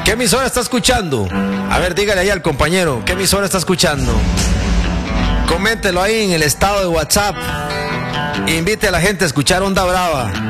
¿Qué emisora está escuchando? A ver, dígale ahí al compañero, ¿qué emisora está escuchando? Coméntelo ahí en el estado de WhatsApp. Invite a la gente a escuchar Onda Brava.